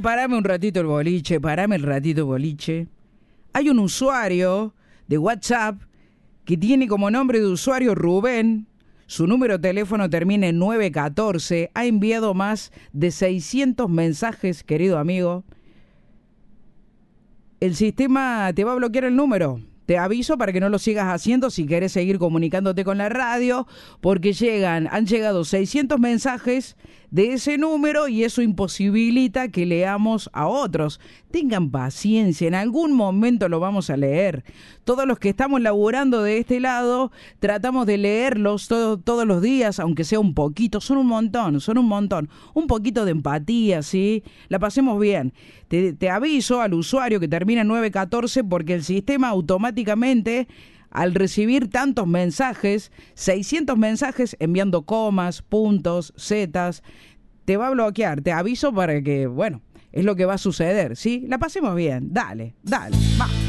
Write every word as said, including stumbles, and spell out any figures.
parame un ratito el boliche, parame el ratito el boliche. Hay un usuario de WhatsApp que tiene como nombre de usuario Rubén. Su número de teléfono termina en nueve catorce. Ha enviado más de seiscientos mensajes, querido amigo. El sistema te va a bloquear el número. Te aviso para que no lo sigas haciendo si querés seguir comunicándote con la radio, porque llegan, han llegado seiscientos mensajes de ese número y eso imposibilita que leamos a otros. Tengan paciencia, en algún momento lo vamos a leer. Todos los que estamos laburando de este lado, tratamos de leerlos todo, todos los días, aunque sea un poquito. Son un montón, son un montón. Un poquito de empatía, ¿sí? La pasemos bien. Te, te aviso al usuario que termina en nueve catorce porque el sistema automáticamente, al recibir tantos mensajes, seiscientos mensajes enviando comas, puntos, zetas, te va a bloquear. Te aviso para que, bueno, es lo que va a suceder, ¿sí? La pasemos bien. Dale, dale, va.